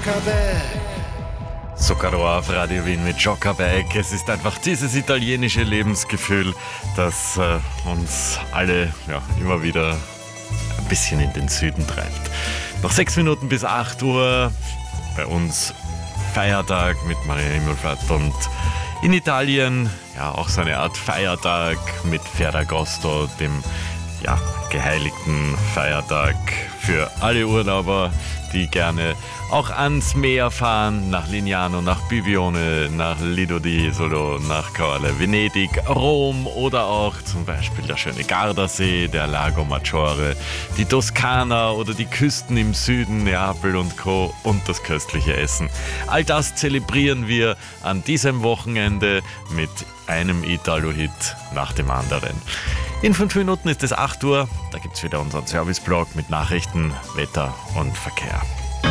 Zucchero auf Radio Wien mit Jokerberg. Es ist einfach dieses italienische Lebensgefühl, das uns alle immer wieder ein bisschen in den Süden treibt. Noch 6 Minuten bis 8 Uhr, bei uns Feiertag mit Maria Himmelfahrt und in Italien auch so eine Art Feiertag mit Ferragosto, dem geheiligten Feiertag für alle Urlauber, die gerne auch ans Meer fahren, nach Lignano, nach Bibione, nach Lido di Isolo, nach Caorle, Venedig, Rom oder auch zum Beispiel der schöne Gardasee, der Lago Maggiore, die Toskana oder die Küsten im Süden, Neapel und Co. und das köstliche Essen. All das zelebrieren wir an diesem Wochenende mit einem Italo-Hit nach dem anderen. In 5 Minuten ist es 8 Uhr, da gibt es wieder unseren Serviceblog mit Nachrichten, Wetter und Verkehr.